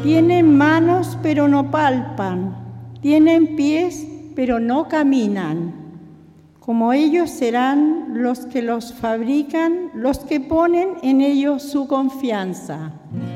Tienen manos, pero no palpan. Tienen pies, pero no caminan. Como ellos serán los que los fabrican, los que ponen en ellos su confianza.